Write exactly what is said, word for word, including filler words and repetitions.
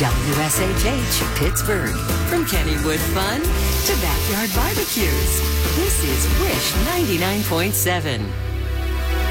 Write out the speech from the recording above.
W S H H Pittsburgh. From Kennywood Fun to backyard barbecues, this is Wish ninety-nine point seven.